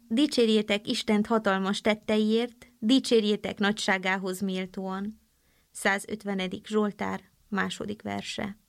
Dicsérjétek Istent hatalmas tetteiért, dicsérjétek nagyságához méltóan. 150. Zsoltár, 2. verse.